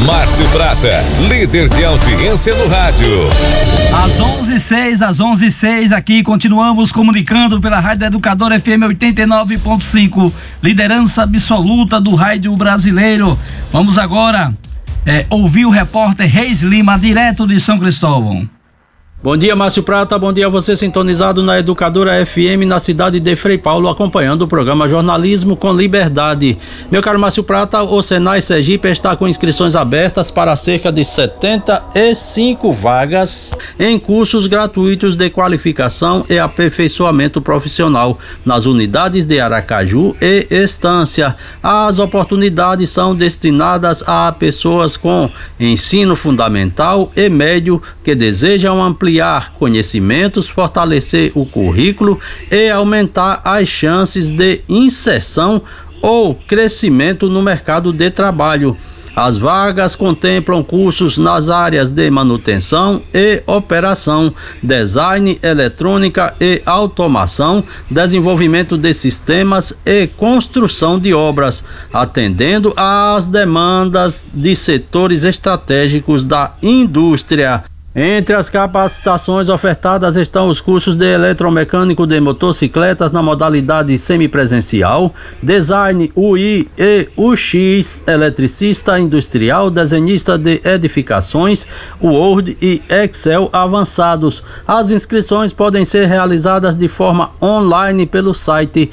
Márcio Prata, líder de audiência no rádio. Às 11:06, aqui continuamos comunicando pela Rádio Educadora FM 89.5, liderança absoluta do rádio brasileiro. Vamos agora ouvir o repórter Reis Lima, direto de São Cristóvão. Bom dia, Márcio Prata, bom dia a você sintonizado na Educadora FM na cidade de Frei Paulo, acompanhando o programa Jornalismo com Liberdade. Meu caro Márcio Prata, o Senai Sergipe está com inscrições abertas para cerca de 75 vagas em cursos gratuitos de qualificação e aperfeiçoamento profissional nas unidades de Aracaju e Estância. As oportunidades são destinadas a pessoas com ensino fundamental e médio que desejam ampliar conhecimentos, fortalecer o currículo e aumentar as chances de inserção ou crescimento no mercado de trabalho. As vagas contemplam cursos nas áreas de manutenção e operação, design, eletrônica e automação, desenvolvimento de sistemas e construção de obras, atendendo às demandas de setores estratégicos da indústria. Entre as capacitações ofertadas estão os cursos de eletromecânico de motocicletas na modalidade semipresencial, design UI e UX, eletricista industrial, desenhista de edificações, Word e Excel avançados. As inscrições podem ser realizadas de forma online pelo site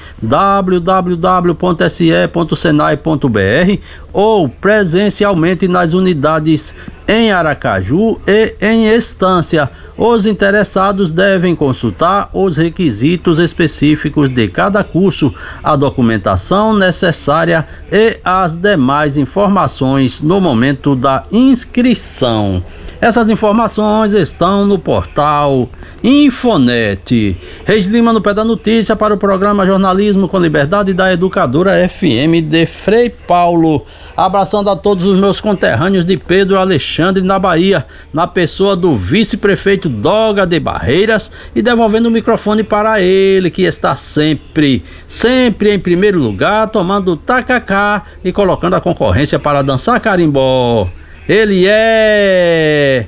www.se.senai.br ou presencialmente nas unidades em Aracaju e em Estância. Os interessados devem consultar os requisitos específicos de cada curso, a documentação necessária e as demais informações no momento da inscrição. Essas informações estão no portal Infonet. Reis Lima no pé da notícia para o programa Jornalismo com Liberdade da Educadora FM de Frei Paulo. Abraçando a todos os meus conterrâneos de Pedro Alexandre, na Bahia, na pessoa do vice-prefeito Doga de Barreiras, e devolvendo o microfone para ele, que está sempre em primeiro lugar, tomando tacacá e colocando a concorrência para dançar carimbó. Ele é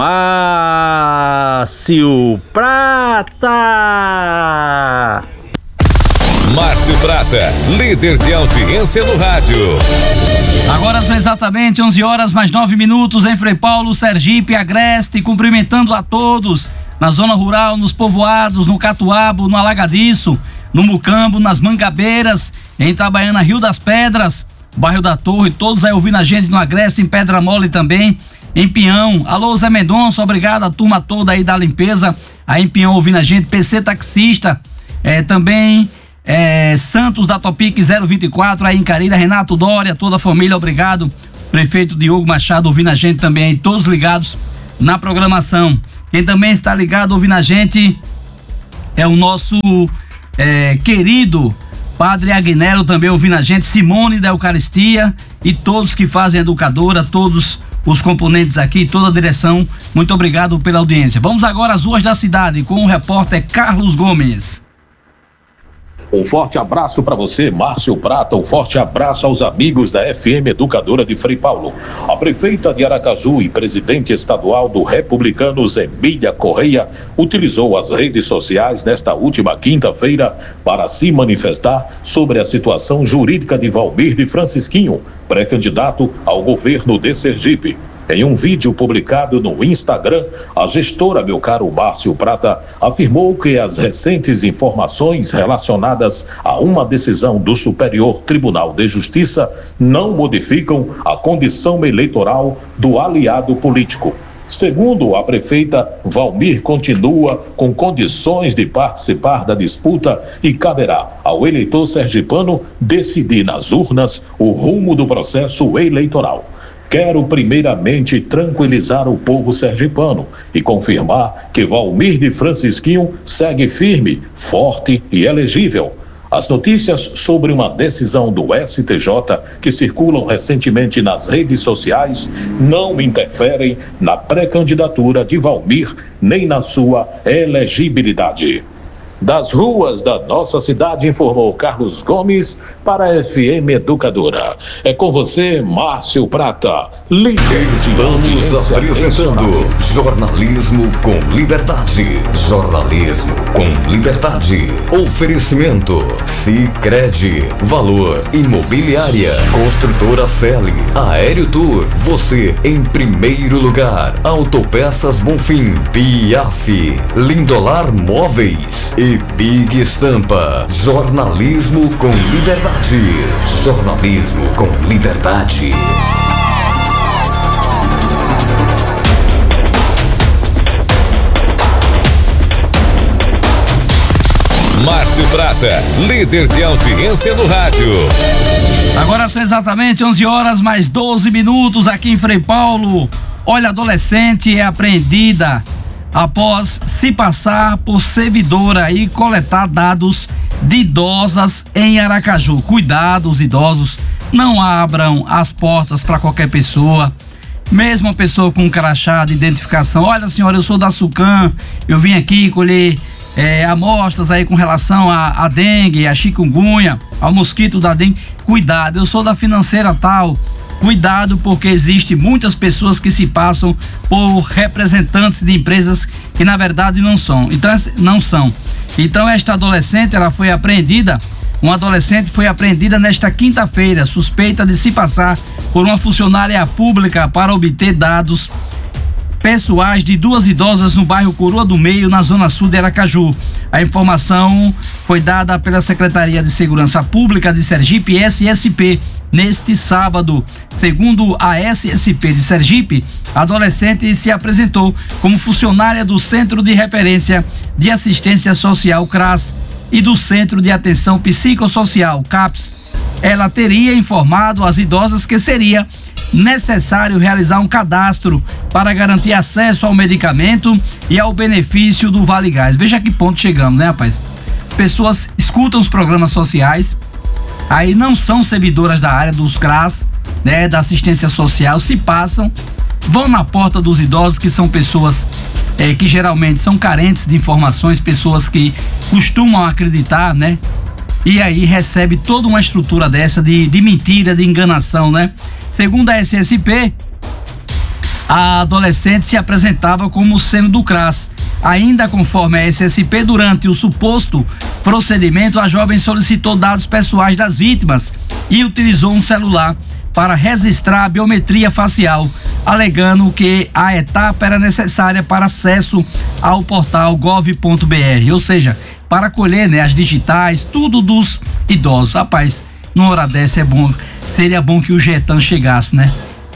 Márcio Prata. Márcio Prata, líder de audiência no rádio. Agora são exatamente 11h mais 9 em Frei Paulo, Sergipe, Agreste, cumprimentando a todos na zona rural, nos povoados, no Catuabo, no Alagadiço, no Mucambo, nas Mangabeiras, em Itabaiana, Rio das Pedras, bairro da Torre, todos aí ouvindo a gente no Agreste, em Pedra Mole também, em Pinhão. Alô, Zé Mendonça, obrigado a turma toda aí da limpeza, aí em Pinhão ouvindo a gente, PC Taxista, também... Santos da Topic 024, aí em Carilha, Renato Dória, toda a família, obrigado. Prefeito Diogo Machado ouvindo a gente também aí, todos ligados na programação. Quem também está ligado ouvindo a gente é o nosso querido Padre Agnello, também ouvindo a gente, Simone da Eucaristia e todos que fazem Educadora, todos os componentes aqui, toda a direção, muito obrigado pela audiência. Vamos agora às ruas da cidade com o repórter Carlos Gomes. Um forte abraço para você, Márcio Prata, um forte abraço aos amigos da FM Educadora de Frei Paulo. A prefeita de Aracaju e presidente estadual do Republicanos, Emília Correia, utilizou as redes sociais nesta última quinta-feira para se manifestar sobre a situação jurídica de Valmir de Francisquinho, pré-candidato ao governo de Sergipe. Em um vídeo publicado no Instagram, a gestora, meu caro Márcio Prata, afirmou que as recentes informações relacionadas a uma decisão do Superior Tribunal de Justiça não modificam a condição eleitoral do aliado político. Segundo a prefeita, Valmir continua com condições de participar da disputa e caberá ao eleitor sergipano decidir nas urnas o rumo do processo eleitoral. Quero primeiramente tranquilizar o povo sergipano e confirmar que Valmir de Francisquinho segue firme, forte e elegível. As notícias sobre uma decisão do STJ que circulam recentemente nas redes sociais não interferem na pré-candidatura de Valmir nem na sua elegibilidade. das ruas da nossa cidade, informou Carlos Gomes para a FM Educadora. É com você, Márcio Prata. Estamos apresentando Jornalismo com Liberdade. Jornalismo com Liberdade. Oferecimento Sicredi, Valor Imobiliária, Construtora Celi, Aéreo Tour, você em primeiro lugar. Autopeças Bonfim, Piaf, Lindolar Móveis e Big Estampa. Jornalismo com Liberdade. Jornalismo com Liberdade. Márcio Prata, líder de audiência no rádio. Agora são exatamente 11 horas mais 12 minutos aqui em Frei Paulo. Olha, adolescente é apreendida após se passar por servidora e coletar dados de idosas em Aracaju. Cuidado, os idosos, não abram as portas para qualquer pessoa, mesmo a pessoa com um crachá de identificação. Olha, senhora, eu sou da SUCAM, eu vim aqui colher amostras aí com relação à dengue, a chikungunya, ao mosquito da dengue. Cuidado, eu sou da financeira tal. Cuidado, porque existe muitas pessoas que se passam por representantes de empresas que na verdade não são. Então esta adolescente, ela foi apreendida. Uma adolescente foi apreendida nesta quinta-feira, suspeita de se passar por uma funcionária pública para obter dados pessoais de duas idosas no bairro Coroa do Meio, na zona sul de Aracaju. A informação foi dada pela Secretaria de Segurança Pública de Sergipe, SSP, neste sábado. Segundo a SSP de Sergipe, a adolescente se apresentou como funcionária do Centro de Referência de Assistência Social, CRAS, e do Centro de Atenção Psicossocial, CAPS. Ela teria informado às idosas que seria necessário realizar um cadastro para garantir acesso ao medicamento e ao benefício do Vale Gás. Veja que ponto chegamos, né, rapaz? As pessoas escutam os programas sociais, aí não são servidoras da área dos CRAS, né, da assistência social, se passam, vão na porta dos idosos, que são pessoas que geralmente são carentes de informações, pessoas que costumam acreditar, né? E aí recebe toda uma estrutura dessa de mentira, de enganação, né? Segundo a SSP, a adolescente se apresentava como sendo do CRAS. Ainda conforme a SSP, durante o suposto procedimento, a jovem solicitou dados pessoais das vítimas e utilizou um celular para registrar a biometria facial, alegando que a etapa era necessária para acesso ao portal gov.br, ou seja, para colher, né, as digitais, tudo dos idosos. Rapaz, numa hora dessa seria bom que o Getan chegasse, né?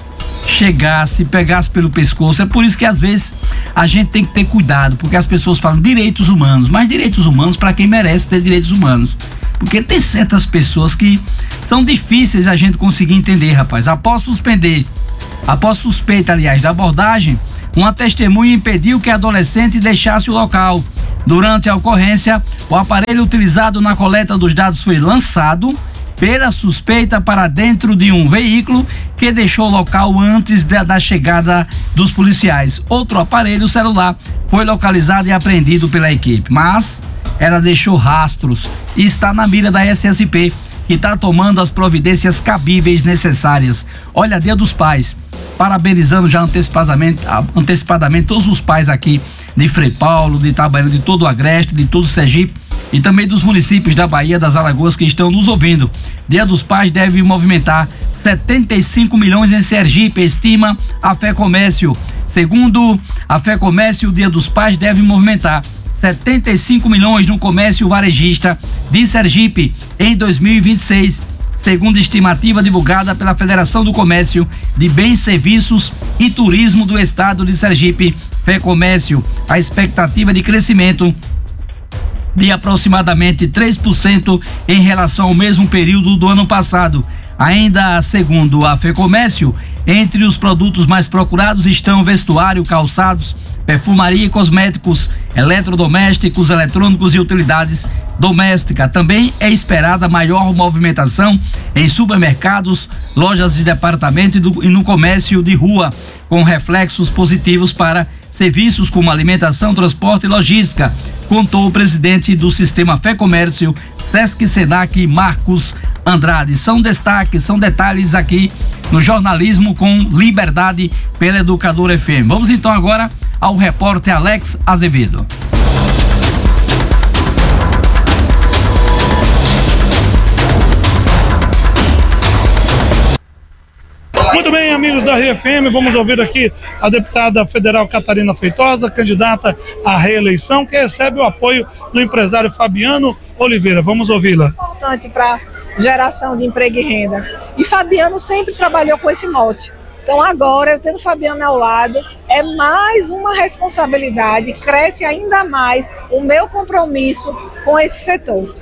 Pegasse pelo pescoço. É por isso que às vezes a gente tem que ter cuidado, porque as pessoas falam direitos humanos, mas direitos humanos para quem merece ter direitos humanos. Porque tem certas pessoas que são difíceis a gente conseguir entender, rapaz. Após suspeita, aliás, da abordagem, uma testemunha impediu que a adolescente deixasse o local. Durante a ocorrência, o aparelho utilizado na coleta dos dados foi lançado pela suspeita para dentro de um veículo que deixou o local antes da chegada dos policiais. Outro aparelho celular foi localizado e apreendido pela equipe, mas ela deixou rastros e está na mira da SSP, que está tomando as providências cabíveis necessárias. Olha, Dia dos Pais, parabenizando já antecipadamente todos os pais aqui de Frei Paulo, de Itabaiana, de todo o Agreste, de todo o Sergipe e também dos municípios da Bahia, das Alagoas, que estão nos ouvindo. Dia dos Pais deve movimentar 75 milhões em Sergipe, estima a FEComércio. Segundo a FEComércio, o Dia dos Pais deve movimentar 75 milhões no comércio varejista de Sergipe em 2026, segundo estimativa divulgada pela Federação do Comércio de Bens, Serviços e Turismo do Estado de Sergipe, FEComércio. A expectativa de crescimento de aproximadamente 3% em relação ao mesmo período do ano passado. Ainda segundo a FEComércio, entre os produtos mais procurados estão vestuário, calçados, perfumaria e cosméticos, eletrodomésticos, eletrônicos e utilidades domésticas. Também é esperada maior movimentação em supermercados, lojas de departamento e no comércio de rua, com reflexos positivos para serviços como alimentação, transporte e logística, contou o presidente do Sistema Fé Comércio, Sesc Senac, Marcos Andrade. São destaques, são detalhes aqui no Jornalismo com Liberdade pela Educadora FM. Vamos então agora ao repórter Alex Azevedo. Muito bem, amigos da RFM, vamos ouvir aqui a deputada federal Catarina Feitosa, candidata à reeleição, que recebe o apoio do empresário Fabiano Oliveira. Vamos ouvi-la. Importante para geração de emprego e renda. E Fabiano sempre trabalhou com esse mote. Então agora, eu tendo Fabiano ao lado, é mais uma responsabilidade, cresce ainda mais o meu compromisso com esse setor.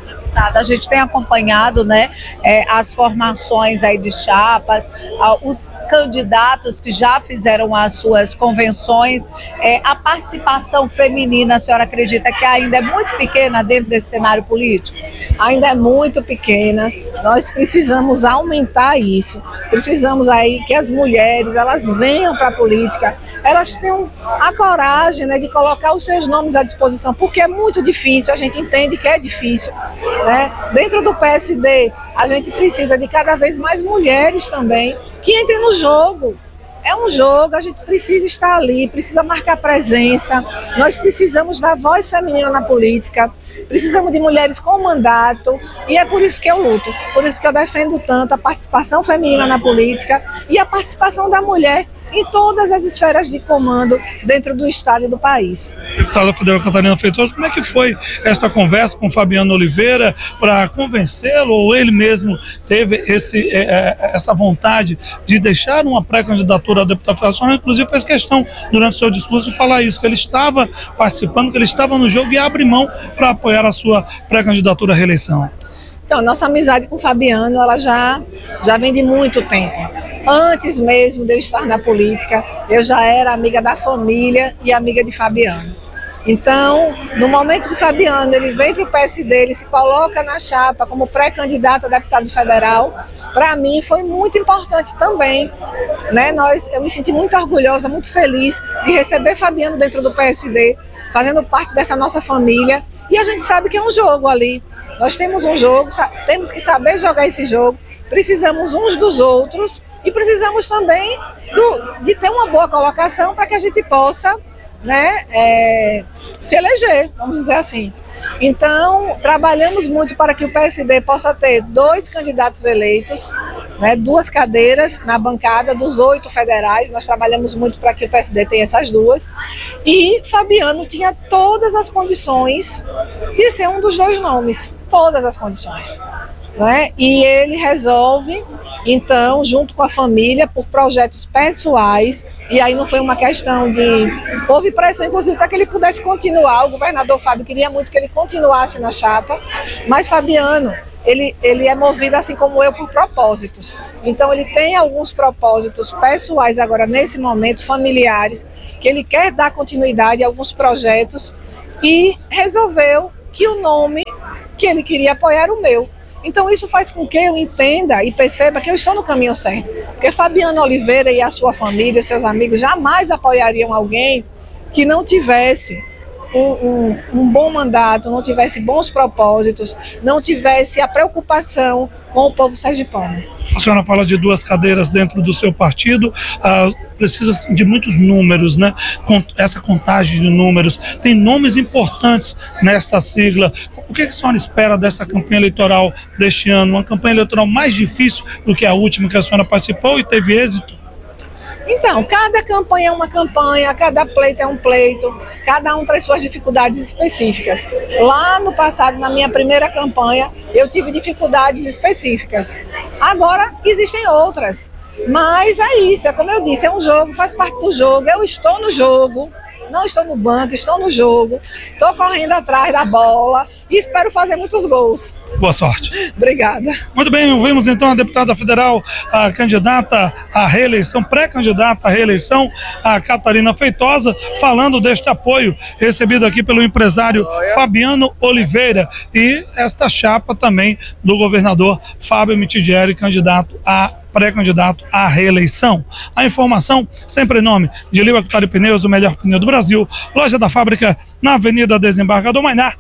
A gente tem acompanhado, né, as formações aí de chapas, os candidatos que já fizeram as suas convenções, a participação feminina, a senhora acredita que ainda é muito pequena dentro desse cenário político? Ainda é muito pequena, nós precisamos aumentar isso, precisamos aí que as mulheres, elas venham para a política, elas tenham a coragem, né, de colocar os seus nomes à disposição, porque é muito difícil, a gente entende que é difícil, né? Dentro do PSD, a gente precisa de cada vez mais mulheres também que entrem no jogo. É um jogo, a gente precisa estar ali, precisa marcar presença, nós precisamos da voz feminina na política, precisamos de mulheres com mandato, e é por isso que eu luto, por isso que eu defendo tanto a participação feminina na política e a participação da mulher em todas as esferas de comando dentro do Estado e do país. Deputada federal Catarina Feitosa, como é que foi essa conversa com o Fabiano Oliveira para convencê-lo, ou ele mesmo teve essa vontade de deixar uma pré-candidatura a deputado federal? A senhora, inclusive, fez questão durante o seu discurso de falar isso, que ele estava participando, que ele estava no jogo e abre mão para apoiar a sua pré-candidatura à reeleição. Então, nossa amizade com o Fabiano, ela já vem de muito tempo. Antes mesmo de eu estar na política, eu já era amiga da família e amiga de Fabiano. Então, no momento que o Fabiano ele vem para o PSD, ele se coloca na chapa como pré-candidato a deputado federal, para mim foi muito importante também, né? Eu me senti muito orgulhosa, muito feliz de receber Fabiano dentro do PSD, fazendo parte dessa nossa família, e a gente sabe que é um jogo ali. Nós temos um jogo, temos que saber jogar esse jogo, precisamos uns dos outros e precisamos também de ter uma boa colocação para que a gente possa, né, se eleger, vamos dizer assim. Então, trabalhamos muito para que o PSD possa ter 2 candidatos eleitos, né, 2 cadeiras na bancada dos 8 federais. Nós trabalhamos muito para que o PSD tenha essas 2. E Fabiano tinha todas as condições de ser um dos 2 nomes, todas as condições, né? E ele resolve, então, junto com a família, por projetos pessoais, e aí não foi uma questão de... Houve pressão, inclusive, para que ele pudesse continuar. O governador Fábio queria muito que ele continuasse na chapa, mas Fabiano, ele é movido, assim como eu, por propósitos. Então, ele tem alguns propósitos pessoais agora, nesse momento, familiares, que ele quer dar continuidade a alguns projetos e resolveu que o nome que ele queria apoiar era o meu. Então isso faz com que eu entenda e perceba que eu estou no caminho certo. Porque Fabiano Oliveira e a sua família, os seus amigos, jamais apoiariam alguém que não tivesse um bom mandato, não tivesse bons propósitos, não tivesse a preocupação com o povo sergipano. A senhora fala de 2 cadeiras dentro do seu partido, precisa de muitos números, né? Essa contagem de números, tem nomes importantes nesta sigla. O que a senhora espera dessa campanha eleitoral deste ano? Uma campanha eleitoral mais difícil do que a última que a senhora participou e teve êxito? Então, cada campanha é uma campanha, cada pleito é um pleito, cada um traz suas dificuldades específicas. Lá no passado, na minha primeira campanha, eu tive dificuldades específicas. Agora, existem outras, mas é isso, é como eu disse, é um jogo, faz parte do jogo, eu estou no jogo, não estou no banco, estou no jogo, estou correndo atrás da bola e espero fazer muitos gols. Boa sorte. Obrigada. Muito bem, ouvimos então a deputada federal, a candidata à reeleição, pré-candidata à reeleição, a Catarina Feitosa, falando deste apoio recebido aqui pelo empresário Fabiano Oliveira e esta chapa também do governador Fábio Mitidieri, candidato a pré-candidato à reeleição. A informação sempre em nome de Lio Equatório Pneus, o melhor pneu do Brasil, loja da fábrica na Avenida Desembargador Mainar,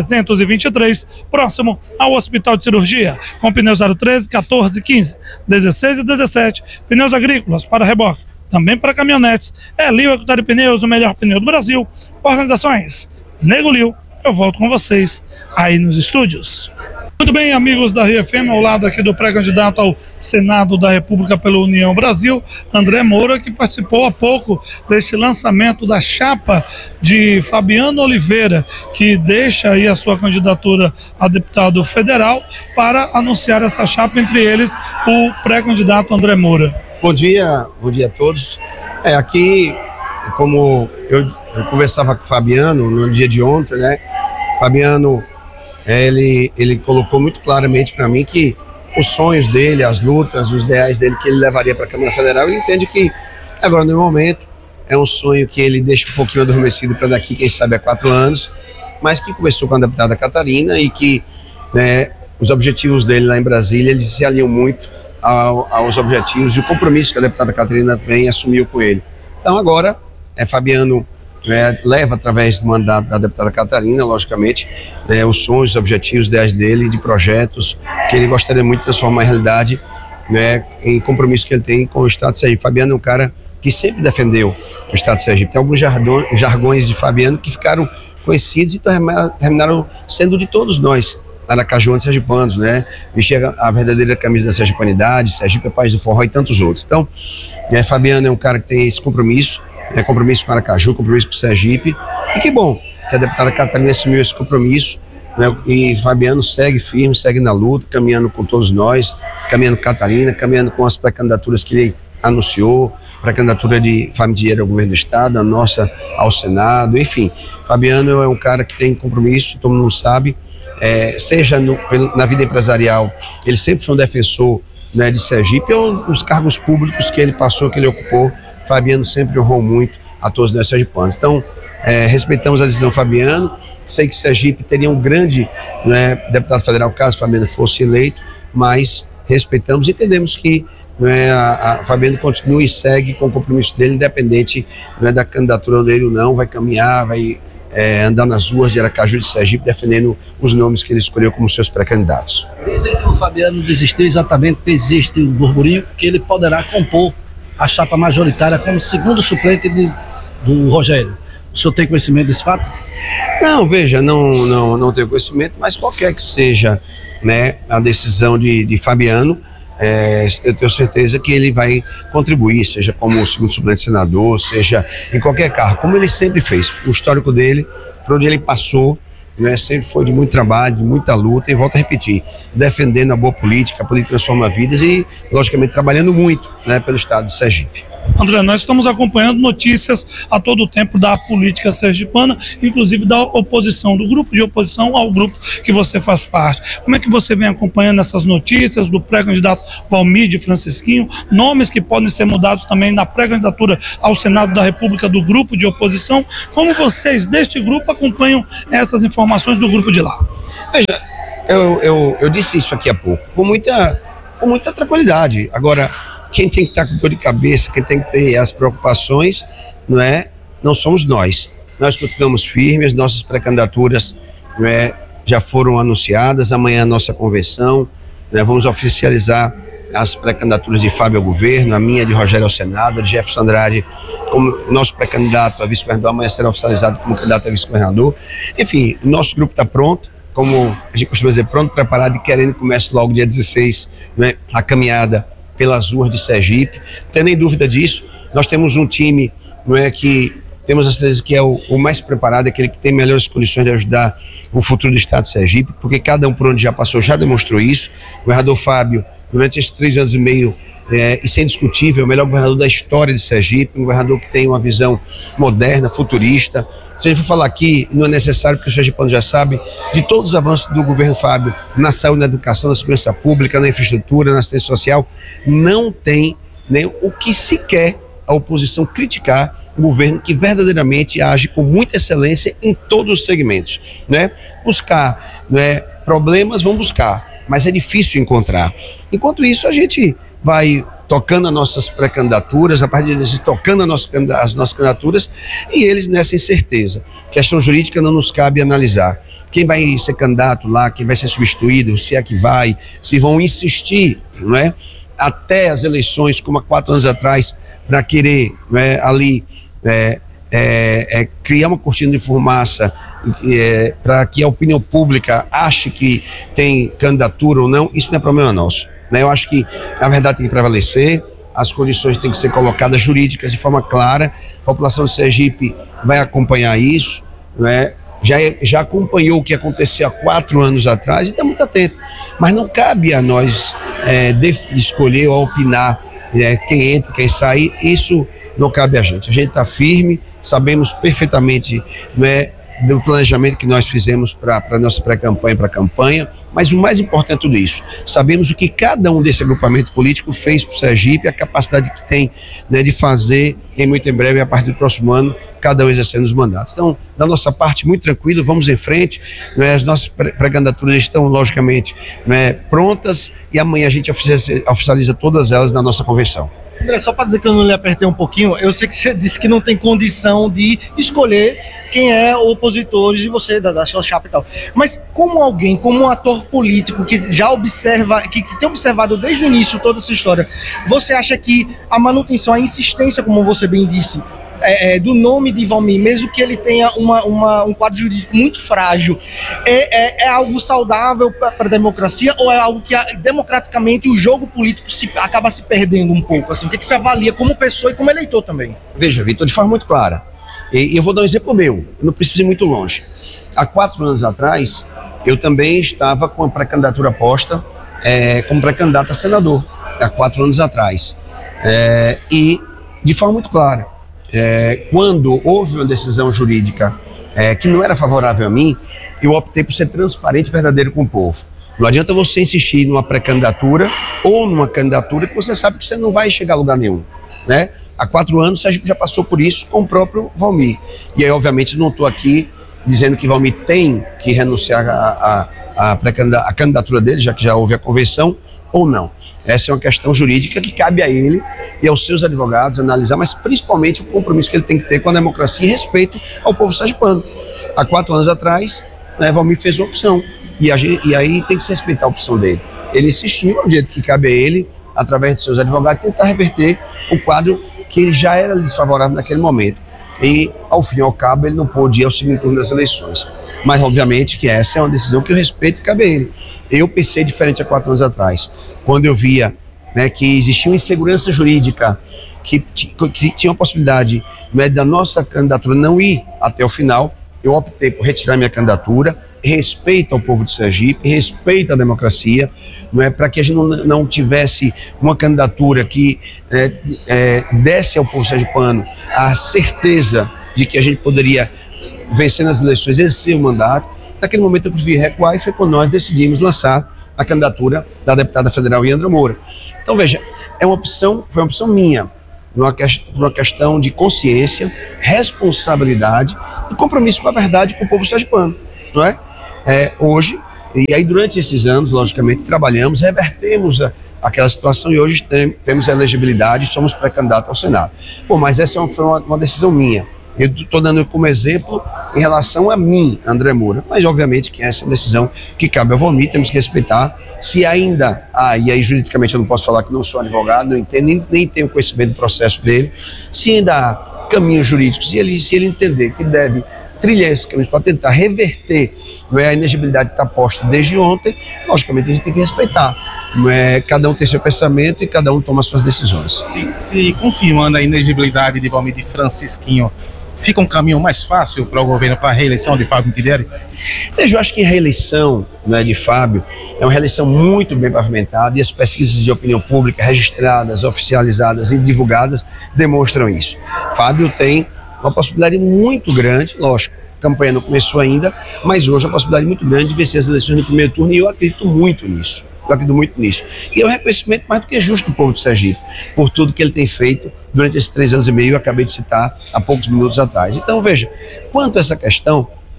323, próximo ao Hospital de Cirurgia, com pneus 013, 14, 15, 16 e 17, pneus agrícolas para reboque, também para caminhonetes. É Lio Equatório Pneus, o melhor pneu do Brasil. Organizações Nego Lio. Eu volto com vocês aí nos estúdios. Muito bem, amigos da Rio FM, ao lado aqui do pré-candidato ao Senado da República pela União Brasil, André Moura, que participou há pouco deste lançamento da chapa de Fabiano Oliveira, que deixa aí a sua candidatura a deputado federal para anunciar essa chapa, entre eles o pré-candidato André Moura. Bom dia a todos. Aqui, como eu conversava com o Fabiano no dia de ontem, né? Fabiano, ele colocou muito claramente para mim que os sonhos dele, as lutas, os ideais dele que ele levaria para a Câmara Federal, ele entende que agora no momento é um sonho que ele deixa um pouquinho adormecido para daqui, quem sabe, a 4 anos, mas que começou com a deputada Catarina e que, né, os objetivos dele lá em Brasília, eles se alinham muito aos objetivos e o compromisso que a deputada Catarina também assumiu com ele. Então agora, Fabiano leva através do mandato da deputada Catarina, logicamente, os sonhos, os objetivos, ideias dele, de projetos que ele gostaria muito de transformar em realidade, em compromisso que ele tem com o Estado de Sergipe. Fabiano é um cara que sempre defendeu o Estado de Sergipe. Tem alguns jargões de Fabiano que ficaram conhecidos e terminaram sendo de todos nós, aracajuanos sergipanos, né? Vestir a verdadeira camisa da sergipanidade, Sergipe é país do forró e tantos outros. Então, Fabiano é um cara que tem esse compromisso, compromisso com Aracaju, compromisso com Sergipe, e que bom que a deputada Catarina assumiu esse compromisso, né? E Fabiano segue firme, segue na luta, caminhando com todos nós, caminhando com Catarina, caminhando com as pré-candidaturas que ele anunciou, pré-candidatura de Fábio Dinheiro ao governo do estado, a nossa ao Senado, enfim. Fabiano é um cara que tem compromisso, todo mundo sabe, seja na vida empresarial, ele sempre foi um defensor, né, de Sergipe, ou nos cargos públicos que ele passou, que ele ocupou. Fabiano sempre honrou muito a todos nós sergipanos. Então, respeitamos a decisão do Fabiano. Sei que Sergipe teria um grande, né, deputado federal caso Fabiano fosse eleito, mas respeitamos e entendemos que, né, a Fabiano continua e segue com o compromisso dele, independente, né, da candidatura dele ou não, vai caminhar, vai andar nas ruas de Aracaju de Sergipe defendendo os nomes que ele escolheu como seus pré-candidatos. Dizem que o Fabiano desistiu exatamente porque existe um burburinho que ele poderá compor a chapa majoritária como segundo suplente do Rogério. O senhor tem conhecimento desse fato? Não, veja, não tenho conhecimento, mas qualquer que seja, né, a decisão de Fabiano, eu tenho certeza que ele vai contribuir, seja como segundo suplente senador, seja em qualquer cargo, como ele sempre fez. O histórico dele, por onde ele passou, né, sempre foi de muito trabalho, de muita luta, e volto a repetir, defendendo a boa política, a política transforma vidas e, logicamente, trabalhando muito, né, pelo estado de Sergipe. André, nós estamos acompanhando notícias a todo o tempo da política sergipana, inclusive da oposição, do grupo de oposição ao grupo que você faz parte. Como é que você vem acompanhando essas notícias do pré-candidato Valmir de Francisquinho, nomes que podem ser mudados também na pré-candidatura ao Senado da República do grupo de oposição? Como vocês deste grupo acompanham essas informações do grupo de lá? Veja, eu disse isso aqui há pouco, com muita tranquilidade. Agora, quem tem que estar com dor de cabeça, quem tem que ter as preocupações, não somos nós. Nós continuamos firmes, nossas pré-candidaturas, já foram anunciadas, amanhã a nossa convenção, vamos oficializar as pré-candidaturas de Fábio ao governo, a minha de Rogério ao Senado, a de Jefferson Andrade como nosso pré-candidato a vice-governador, amanhã será oficializado como candidato a vice-governador. Enfim, o nosso grupo está pronto, como a gente costuma dizer, pronto, preparado e querendo que comece logo dia 16, a caminhada pelas ruas de Sergipe. Não tem nem dúvida disso. Nós temos um time, que temos a certeza que é o mais preparado, aquele que tem melhores condições de ajudar o futuro do estado de Sergipe, porque cada um por onde já passou já demonstrou isso. O governador Fábio, durante esses 3 anos e meio, isso é indiscutível, o melhor governador da história de Sergipe, um governador que tem uma visão moderna, futurista. Se a gente for falar aqui, não é necessário, porque o sergipano já sabe de todos os avanços do governo Fábio na saúde, na educação, na segurança pública, na infraestrutura, na assistência social. Não tem nem o que sequer a oposição criticar um governo que verdadeiramente age com muita excelência em todos os segmentos. Buscar problemas, vão buscar, mas é difícil encontrar. Enquanto isso, a gente vai tocando as nossas pré-candidaturas, a partir disso, tocando as nossas candidaturas, e eles nessa incerteza. Questão jurídica não nos cabe analisar. Quem vai ser candidato lá, quem vai ser substituído, se é que vai, se vão insistir, não é, até as eleições, como há 4 anos atrás, para querer, não é, ali criar uma cortina de fumaça para que a opinião pública ache que tem candidatura ou não, isso não é problema nosso. Eu acho que a verdade tem que prevalecer, as condições têm que ser colocadas jurídicas de forma clara, a população de Sergipe vai acompanhar isso, né? Já acompanhou o que aconteceu há 4 anos atrás e está muito atento, mas não cabe a nós escolher ou opinar quem entra, quem sai, isso não cabe a gente está firme, sabemos perfeitamente, né, do planejamento que nós fizemos para a nossa pré-campanha, para a campanha, mas o mais importante de tudo isso, sabemos o que cada um desse agrupamento político fez para o Sergipe, a capacidade que tem, né, de fazer muito em breve, a partir do próximo ano, cada um exercendo os mandatos. Então, da nossa parte, muito tranquilo, vamos em frente, né, as nossas pré-candidaturas estão, logicamente, né, prontas, e amanhã a gente oficializa todas elas na nossa convenção. André, só para dizer que eu não lhe apertei um pouquinho, eu sei que você disse que não tem condição de escolher quem é o opositor de você, da sua chapa e tal. Mas como alguém, como um ator político que já observa, que tem observado desde o início toda essa história, você acha que a manutenção, a insistência, como você bem disse, do nome de Valmir, mesmo que ele tenha um quadro jurídico muito frágil, é algo saudável para a democracia ou é algo que democraticamente o jogo político acaba se perdendo um pouco? Assim, o que você avalia como pessoa e como eleitor também? Veja, Vitor, de forma muito clara, e eu vou dar um exemplo meu, eu não preciso ir muito longe. Há 4 anos atrás, eu também estava com a pré-candidatura posta como pré-candidato a senador, há 4 anos atrás, e de forma muito clara, quando houve uma decisão jurídica que não era favorável a mim, eu optei por ser transparente e verdadeiro com o povo. Não adianta você insistir numa pré-candidatura ou numa candidatura que você sabe que você não vai chegar a lugar nenhum, né? Há 4 anos a gente já passou por isso com o próprio Valmir. E aí, obviamente, não estou aqui dizendo que Valmir tem que renunciar à candidatura dele, já que já houve a convenção, ou não. Essa é uma questão jurídica que cabe a ele e aos seus advogados analisar, mas principalmente o compromisso que ele tem que ter com a democracia e respeito ao povo sergipano. Há 4 anos atrás, Valmir fez uma opção e aí tem que se respeitar a opção dele. Ele insistiu, do jeito que cabe a ele, através de seus advogados, tentar reverter o quadro que ele já era desfavorável naquele momento. E, ao fim e ao cabo, ele não pôde ir ao segundo turno das eleições. Mas, obviamente, que essa é uma decisão que eu respeito e cabe a ele. Eu pensei diferente há 4 anos atrás, quando eu via, né, que existia uma insegurança jurídica, que tinha a possibilidade, né, da nossa candidatura não ir até o final. Eu optei por retirar minha candidatura, respeito ao povo de Sergipe, respeito à democracia, não é, para que a gente não tivesse uma candidatura que desse ao povo sergipano a certeza de que a gente poderia vencer nas eleições, exercer o mandato. Naquele momento eu preferi recuar e foi quando nós decidimos lançar a candidatura da deputada federal Yandra Moura. Então veja, foi uma opção minha, uma questão de consciência, responsabilidade e compromisso com a verdade com o povo sergipano, não é? Hoje, e aí durante esses anos, logicamente, trabalhamos, revertemos aquela situação e hoje temos a elegibilidade e somos pré-candidatos ao Senado. Bom, mas essa foi uma decisão minha. Eu estou dando como exemplo em relação a mim, André Moura, mas obviamente que essa é uma decisão que cabe ao Valmir, temos que respeitar. Se ainda, e aí juridicamente eu não posso falar que não sou advogado, não entendo, nem tenho conhecimento do processo dele, se ainda há caminhos jurídicos, se ele entender que deve trilhar esse caminho para tentar reverter, não é, a inegibilidade que está posta desde ontem, logicamente a gente tem que respeitar. Não é, cada um tem seu pensamento e cada um toma suas decisões. Se confirmando a inegibilidade de Valmir de Francisquinho, fica um caminho mais fácil para o governo, para a reeleição de Fábio Mitidieri? Veja, eu acho que a reeleição, né, de Fábio é uma reeleição muito bem pavimentada e as pesquisas de opinião pública registradas, oficializadas e divulgadas demonstram isso. Fábio tem uma possibilidade muito grande, lógico, a campanha não começou ainda, mas hoje a possibilidade muito grande de vencer as eleições no primeiro turno e eu acredito muito nisso. E é um reconhecimento mais do que justo do povo de Sergipe, por tudo que ele tem feito durante esses 3 anos e meio, eu acabei de citar há poucos minutos atrás. Então, veja, quanto a essa questão,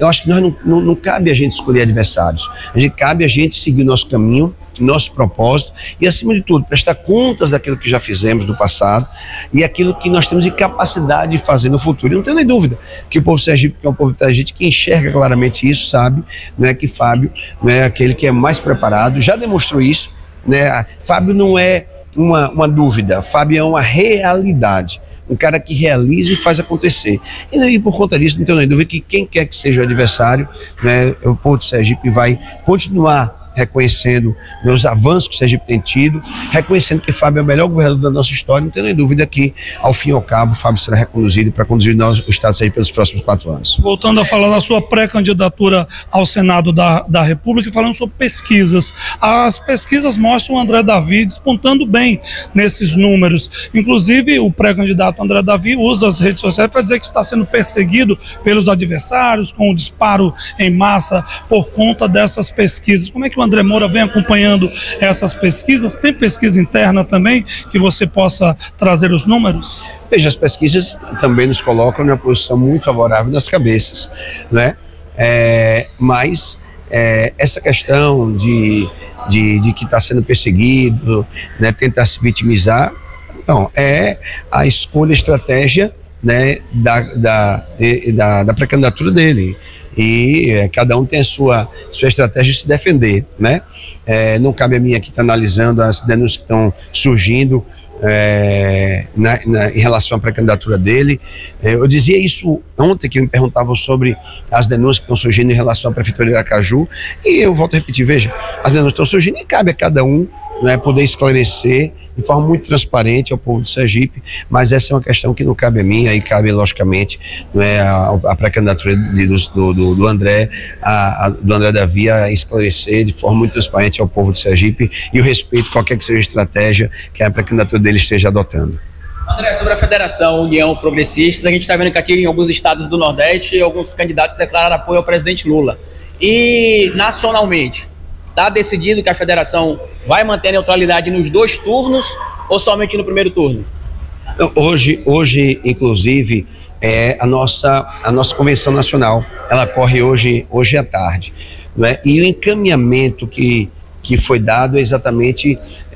eu acho que não cabe a gente escolher adversários. Cabe a gente seguir o nosso caminho, nosso propósito e, acima de tudo, prestar contas daquilo que já fizemos no passado e aquilo que nós temos de capacidade de fazer no futuro. E não tenho nem dúvida que o povo sergipe, que é um povo inteligente, que enxerga claramente isso, sabe, né, que Fábio, né, aquele que é mais preparado, já demonstrou isso, né? Fábio não é uma dúvida, Fábio é uma realidade. Um cara que realiza e faz acontecer. E por conta disso, não tenho nem dúvida que quem quer que seja o adversário, né, o povo de Sergipe vai continuar reconhecendo, né, os avanços que o Sergipe tem tido, reconhecendo que Fábio é o melhor governador da nossa história. Não tenho nem dúvida que, ao fim e ao cabo, Fábio será reconduzido para conduzir o Estado de Sergipe pelos próximos 4 anos. Voltando a falar da sua pré-candidatura ao Senado da República e falando sobre pesquisas. As pesquisas mostram o André Davi despontando bem nesses números. Inclusive, o pré-candidato André Davi usa as redes sociais para dizer que está sendo perseguido pelos adversários, com o disparo em massa por conta dessas pesquisas. Como é que o André Moura vem acompanhando essas pesquisas? Tem pesquisa interna também que você possa trazer os números? Veja, as pesquisas também nos colocam numa posição muito favorável nas cabeças, né? Mas essa questão de que está sendo perseguido, né, tentar se vitimizar, não, é a escolha, a estratégia, né, da pré-candidatura dele. E cada um tem a sua estratégia de se defender, né? Não cabe a mim aqui estar analisando as denúncias que estão surgindo em relação à pré-candidatura dele. Eu dizia isso ontem, que me perguntavam sobre as denúncias que estão surgindo em relação à Prefeitura de Aracaju, e eu volto a repetir, veja, as denúncias estão surgindo e cabe a cada um, né, poder esclarecer de forma muito transparente ao povo de Sergipe, mas essa é uma questão que não cabe a mim, aí cabe logicamente, né, a pré-candidatura do André Davi a esclarecer de forma muito transparente ao povo de Sergipe e o respeito qualquer que seja a estratégia que a pré-candidatura dele esteja adotando. André, sobre a Federação União Progressistas, a gente está vendo que aqui em alguns estados do Nordeste, alguns candidatos declararam apoio ao presidente Lula. E nacionalmente, está decidido que a federação vai manter a neutralidade nos 2 turnos ou somente no primeiro turno? Hoje inclusive, a nossa convenção nacional, ela ocorre hoje à tarde, né? E o encaminhamento que foi dado é exatamente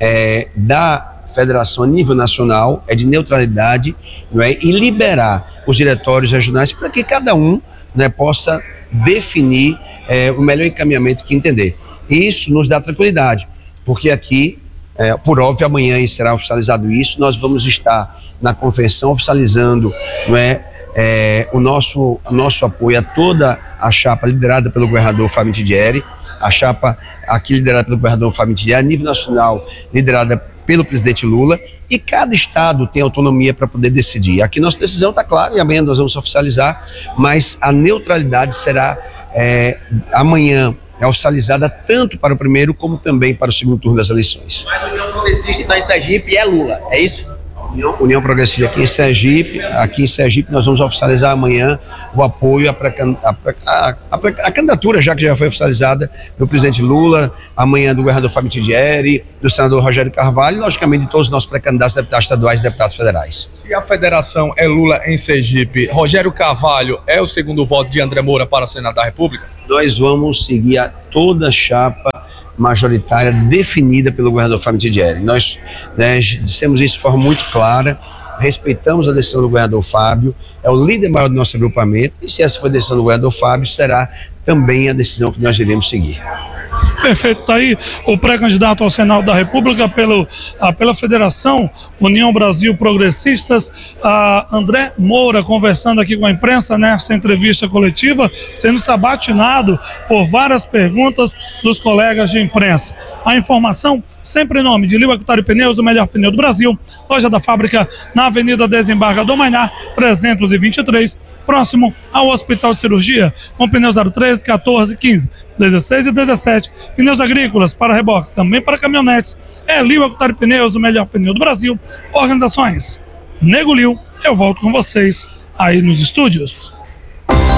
da federação a nível nacional, é de neutralidade, né? E liberar os diretórios regionais para que cada um, né, possa definir o melhor encaminhamento que entender. Isso nos dá tranquilidade, porque aqui, por óbvio, amanhã será oficializado isso, nós vamos estar na convenção oficializando, não é, o nosso apoio a toda a chapa liderada pelo governador Fábio Mitidieri, a chapa aqui liderada pelo governador Fábio Mitidieri, a nível nacional liderada pelo presidente Lula, e cada estado tem autonomia para poder decidir. Aqui nossa decisão está clara e amanhã nós vamos oficializar, mas a neutralidade será amanhã oficializada tanto para o primeiro como também para o segundo turno das eleições. Mas a União Progressista está em Sergipe e é Lula, é isso? União Progressista aqui em Sergipe nós vamos oficializar amanhã o apoio à candidatura, já que já foi oficializada, do presidente Lula, amanhã do governador Fábio Mitidieri, do senador Rogério Carvalho e logicamente de todos os nossos pré-candidatos, deputados estaduais e deputados federais. Se a federação é Lula em Sergipe, Rogério Carvalho é o segundo voto de André Moura para o Senado da República? Nós vamos seguir toda a chapa majoritária definida pelo governador Fábio Mitidieri. Nós, né, dissemos isso de forma muito clara, respeitamos a decisão do governador Fábio, é o líder maior do nosso agrupamento, e se essa for a decisão do governador Fábio, será também a decisão que nós iremos seguir. Perfeito, está aí o pré-candidato ao Senado da República pela Federação União Brasil Progressistas, André Moura, conversando aqui com a imprensa nessa entrevista coletiva, sendo sabatinado por várias perguntas dos colegas de imprensa. A informação sempre em nome de Lima Cutari Pneus, o melhor pneu do Brasil, loja da fábrica na Avenida Desembargador Maynard 323, próximo ao Hospital de Cirurgia, com pneus 03, 14, 15, 16 e 17, pneus agrícolas para reboque, também para caminhonetes. É Lima Cutari Pneus, o melhor pneu do Brasil. Organizações Nego Lil, eu volto com vocês aí nos estúdios.